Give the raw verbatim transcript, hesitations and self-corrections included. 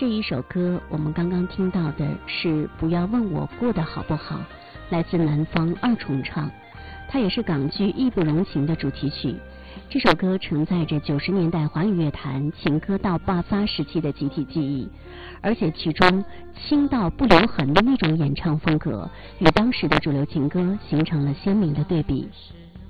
这一首歌我们刚刚听到的是不要问我过得好不好，来自南方二重唱，它也是港剧义不容情的主题曲。这首歌承载着九十年代华语乐坛情歌到爆发时期的集体记忆，而且其中轻到不留痕的那种演唱风格与当时的主流情歌形成了鲜明的对比。